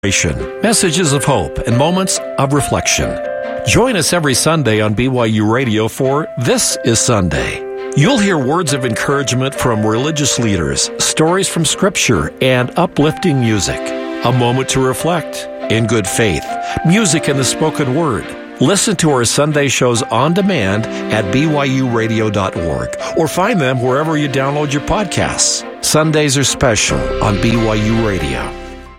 Messages of hope and moments of reflection. Join us every Sunday on BYU Radio for This is Sunday. You'll hear words of encouragement from religious leaders, stories from Scripture, and uplifting music. A moment to reflect in good faith, music and the spoken word. Listen to our Sunday shows on demand at byuradio.org or find them wherever you download your podcasts. Sundays are special on BYU Radio.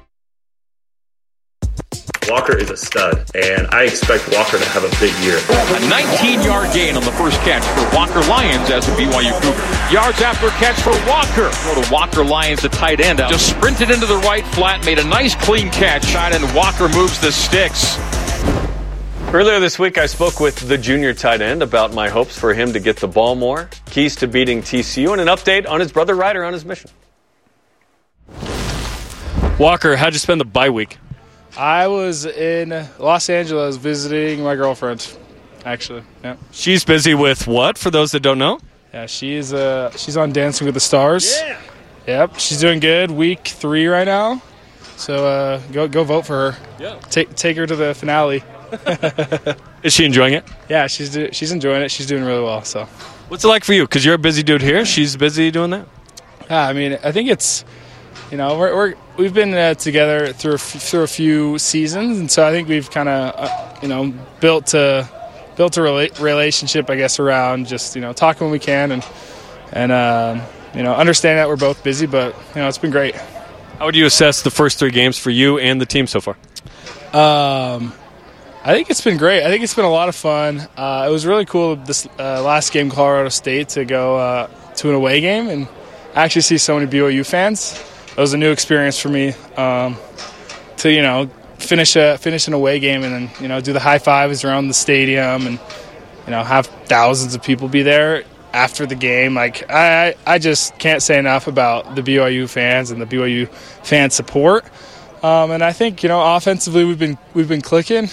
Walker is a stud, and I expect Walker to have a big year. A 19-yard gain on the first catch for Walker Lyons as a BYU Cougar. Yards after catch for Walker. Go to Walker Lyons, the tight end. Just sprinted into the right flat, made a nice clean catch, and Walker moves the sticks. Earlier this week, I spoke with the junior tight end about my hopes for him to get the ball more, keys to beating TCU, and an update on his brother Ryder on his mission. Walker, how'd you spend the bye week? I was in Los Angeles visiting my girlfriend, actually. Yeah. She's busy with what, for those that don't know? Yeah, she's on Dancing with the Stars. Yeah. Yep, she's doing good. Week 3 right now. So go vote for her. Yeah. Take her to the finale. Is she enjoying it? Yeah, she's enjoying it. She's doing really well. So. What's it like for you? Because you're a busy dude here. She's busy doing that. Yeah, I mean, I think it's. We've been together through a few seasons, and so I think we've kind of built a relationship, I guess, around just talking when we can and understanding that we're both busy, but it's been great. How would you assess the first 3 games for you and the team so far? I think it's been great. I think it's been a lot of fun. It was really cool this last game, Colorado State, to go to an away game and actually see so many BYU fans. It was a new experience for me to finish an away game and then do the high fives around the stadium and have thousands of people be there after the game. Like I just can't say enough about the BYU fans and the BYU fan support. And I think offensively we've been clicking.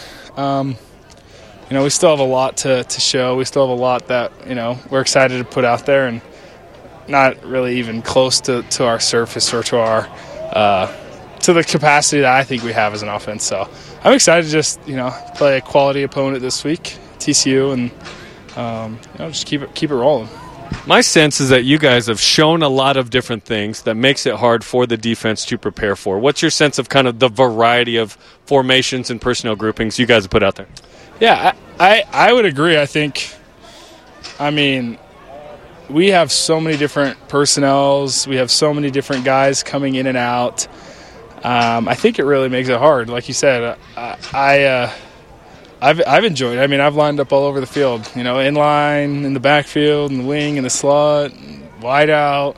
We still have a lot to show. We still have a lot that we're excited to put out there and. Not really even close to our surface or to our to the capacity that I think we have as an offense. So I'm excited to just play a quality opponent this week, TCU, and just keep it rolling. My sense is that you guys have shown a lot of different things that makes it hard for the defense to prepare for. What's your sense of kind of the variety of formations and personnel groupings you guys have put out there? Yeah, I would agree. We have so many different personnels. We have so many different guys coming in and out. I think it really makes it hard. Like you said, I've enjoyed it. I've lined up all over the field. In line, in the backfield, in the wing, in the slot, wide out.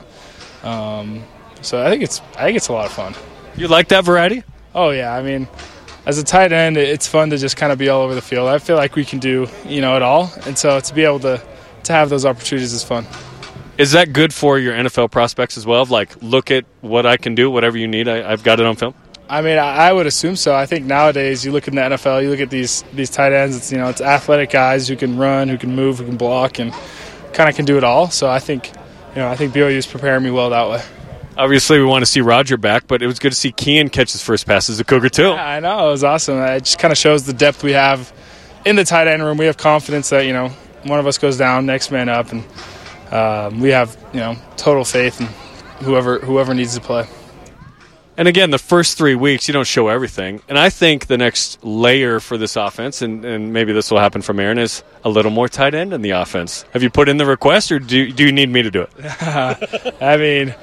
So I think it's a lot of fun. You like that variety? Oh yeah. As a tight end, it's fun to just kind of be all over the field. I feel like we can do it all, and so to be able to have those opportunities is fun. Is that good for your NFL prospects as well? Look at what I can do, whatever you need, I've got it on film? I would assume so. I think nowadays you look in the NFL, you look at these tight ends, it's athletic guys who can run, who can move, who can block, and kind of can do it all. So I think BYU is preparing me well that way. Obviously, we want to see Roger back, but it was good to see Kean catch his first pass as a Cougar, too. Yeah, I know. It was awesome. It just kind of shows the depth we have in the tight end room. We have confidence that, one of us goes down, next man up, and we have total faith in whoever needs to play. And again, the first 3 weeks you don't show everything, and I think the next layer for this offense, and maybe this will happen from Aaron, is a little more tight end in the offense. Have you put in the request, or do you need me to do it?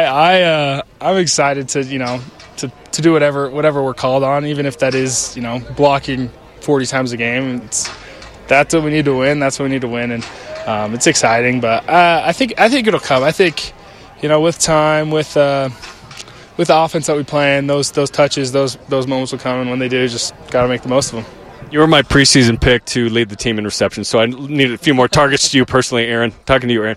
I'm excited to do whatever we're called on, even if that is blocking 40 times a game. That's what we need to win. That's what we need to win, and it's exciting. But I think it'll come. I think with time, with the offense that we play in, those touches, those moments will come, and when they do, just got to make the most of them. You were my preseason pick to lead the team in receptions, so I needed a few more targets to you personally, Aaron. Talking to you, Aaron.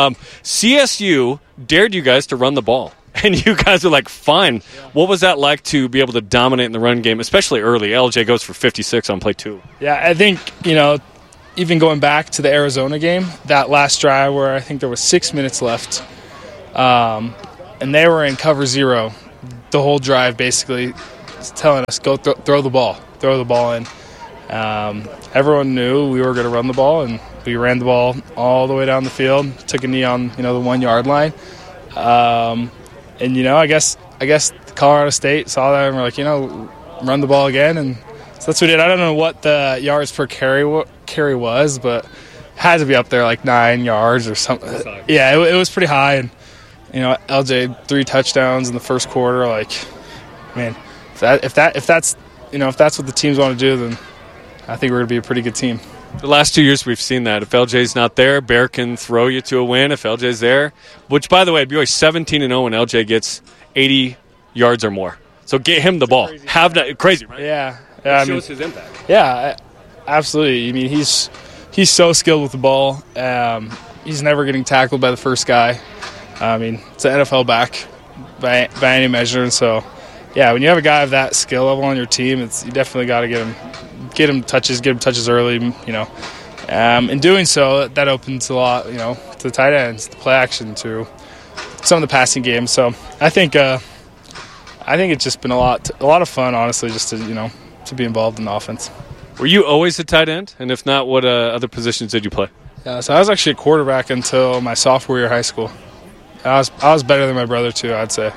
CSU dared you guys to run the ball, and you guys were like, fine. What was that like to be able to dominate in the run game, especially early? LJ goes for 56 on play 2. Yeah, I think, even going back to the Arizona game, that last drive where I think there was 6 minutes left, and they were in cover 0 the whole drive basically. telling us, go throw the ball in. Everyone knew we were going to run the ball, and we ran the ball all the way down the field, took a knee on, the 1 yard line. And, I guess Colorado State saw that and were like, run the ball again. And so that's what we did. I don't know what the yards per carry was, but it had to be up there like 9 yards or something. Yeah, it was pretty high. And, LJ 3 touchdowns in the first quarter. Like, man, if that's what the teams want to do, then I think we're going to be a pretty good team. The last 2 years we've seen that. If LJ's not there, Bear can throw you to a win. If LJ's there, which, by the way, BYU 17-0 when LJ gets 80 yards or more. So get him the ball. Crazy. Have that. Crazy, right? Yeah. It shows his impact. Yeah, absolutely. I mean, he's so skilled with the ball. He's never getting tackled by the first guy. I mean, it's an NFL back by any measure. And so, yeah, when you have a guy of that skill level on your team, you definitely got to get him touches early, In doing so, that opens a lot, to the tight ends, the play action, to some of the passing games. So I think it's just been a lot of fun, honestly, just to be involved in the offense. Were you always a tight end? And if not, what other positions did you play? Yeah, so I was actually a quarterback until my sophomore year of high school. I was better than my brother too, I'd say.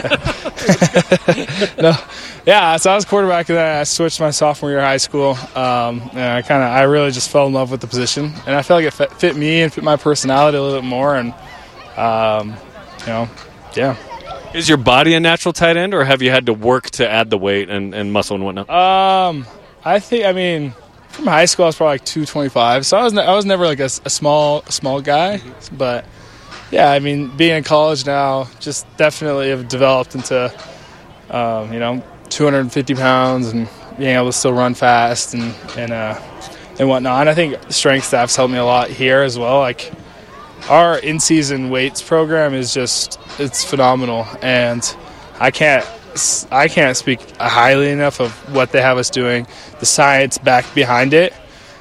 No, yeah. So I was quarterback, and then I switched my sophomore year of high school. And I really just fell in love with the position, and I felt like it fit me and fit my personality a little bit more. And yeah. Is your body a natural tight end, or have you had to work to add the weight and muscle and whatnot? I think from high school I was probably like 225, so I was never like a small guy, but. Yeah, I mean, being in college now, just definitely have developed into, 250 pounds and being able to still run fast and whatnot. And I think strength staff's helped me a lot here as well. Like, our in-season weights program is it's phenomenal, and I can't speak highly enough of what they have us doing, the science back behind it,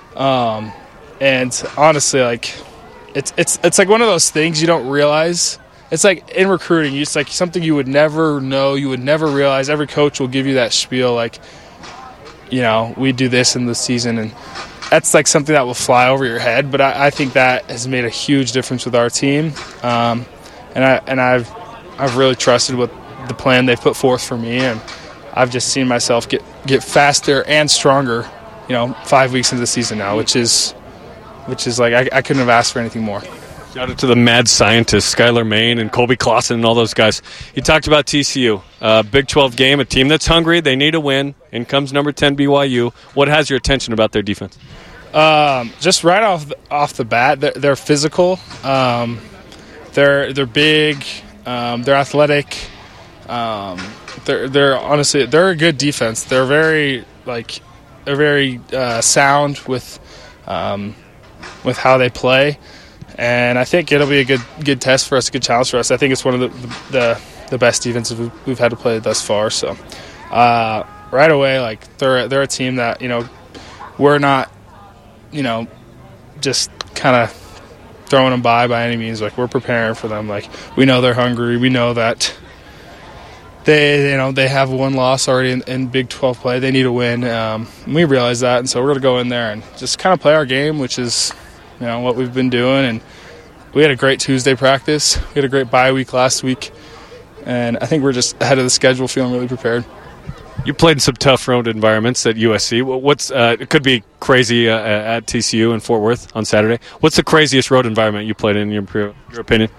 and honestly, like. It's like one of those things you don't realize. It's like in recruiting, it's like something you would never know, you would never realize. Every coach will give you that spiel, like, we do this in the season, and that's like something that will fly over your head. But I think that has made a huge difference with our team, and I've really trusted with the plan they've put forth for me, and I've just seen myself get faster and stronger, 5 weeks into the season now, which is like I couldn't have asked for anything more. Shout out to the mad scientists, Skylar Main and Colby Clausen and all those guys. You talked about TCU, Big 12 game, a team that's hungry. They need a win. In comes number 10 BYU. What has your attention about their defense? Just right off the bat, they're physical. They're big. They're athletic. They're honestly they're a good defense. They're very sound with how they play, and I think it'll be a good test for us, a good challenge for us. I think it's one of the best defenses we've had to play thus far. So right away, like they're a team that we're not just kind of throwing them by any means. Like, we're preparing for them. Like, we know they're hungry. We know that they have one loss already in Big 12 play. They need a win. We realize that, and so we're going to go in there and just kind of play our game, which is what we've been doing. And we had a great Tuesday practice. We had a great bye week last week, and I think we're just ahead of the schedule, feeling really prepared. You played in some tough road environments at USC. It could be crazy at TCU in Fort Worth on Saturday. What's the craziest road environment you played in your opinion?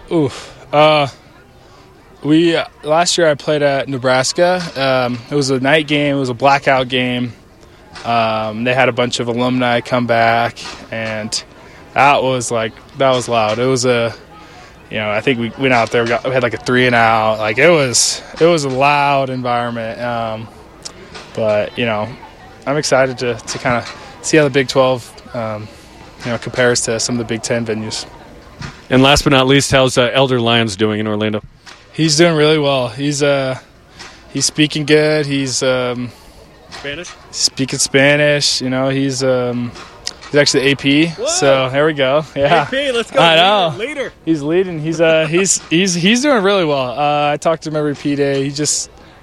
Last year I played at Nebraska. It was a night game. It was a blackout game. They had a bunch of alumni come back, and that was loud. It was I think we went out there. We had like a 3-and-out. Like, it was a loud environment. But I'm excited to kind of see how the Big 12 compares to some of the Big 10 venues. And last but not least, how's Elder Lyons doing in Orlando? He's doing really well. He's speaking good. He's Spanish? Speaking Spanish. He's actually AP. Whoa. So there we go. Yeah. AP, let's go. I know. Leader. He's leading. He's doing really well. I talk to him every P day.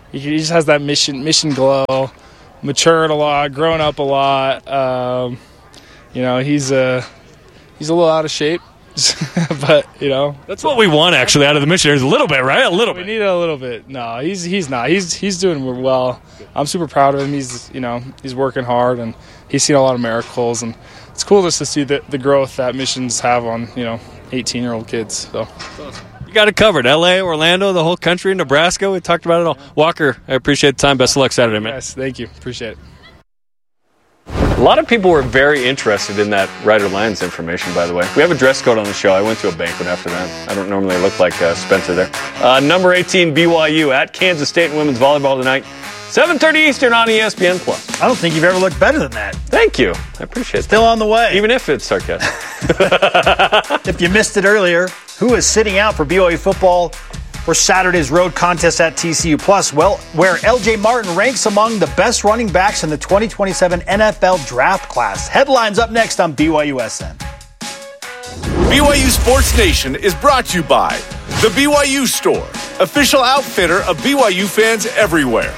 he just has that mission glow. Matured a lot, grown up a lot. He's a little out of shape, but that's what we want actually out of the missionaries. A little bit, right? A little bit. We need a little bit. No, he's not. He's doing well. I'm super proud of him. He's working hard, and he's seen a lot of miracles, and it's cool just to see the growth that missions have on 18-year-old kids. So. You got it covered. L.A., Orlando, the whole country, Nebraska. We talked about it all. Walker, I appreciate the time. Best of luck Saturday, man. Yes, thank you. Appreciate it. A lot of people were very interested in that Ryder Lyons information, by the way. We have a dress code on the show. I went to a banquet after that. I don't normally look like Spencer there. Number 18, BYU at Kansas State in women's volleyball tonight. 7:30 Eastern on ESPN+. I don't think you've ever looked better than that. Thank you. I appreciate it. Still on the way. Even if it's sarcastic. If you missed it earlier, who is sitting out for BYU football for Saturday's road contest at TCU Plus? Well, where LJ Martin ranks among the best running backs in the 2027 NFL draft class. Headlines up next on BYUSN. BYU Sports Nation is brought to you by The BYU Store, official outfitter of BYU fans everywhere.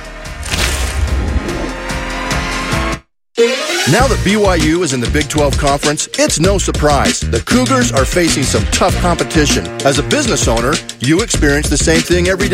Now that BYU is in the Big 12 Conference, it's no surprise. The Cougars are facing some tough competition. As a business owner, you experience the same thing every day.